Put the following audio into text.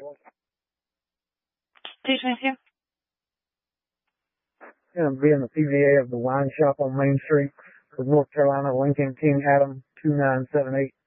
Station issue. Going to be in the PVA of the wine shop on Main Street for North Carolina, Lincoln King Adam 2978.